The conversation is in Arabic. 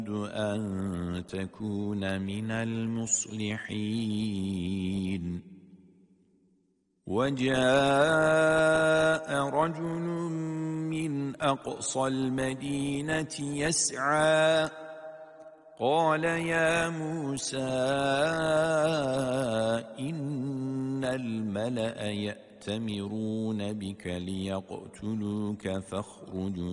أن تكون من المصلحين وجاء رجل من أقصى المدينة يسعى قال يا موسى إن الملأ يأتمرون بك ليقتلوك فاخرج